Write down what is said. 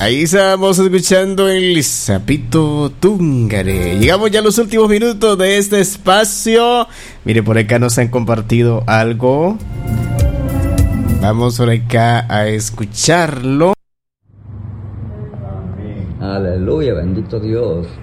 Ahí estamos escuchando el Sapito Túngare. Llegamos ya a los últimos minutos de este espacio. Mire, por acá nos han compartido algo. Vamos por acá a escucharlo. Aleluya, bendito Dios.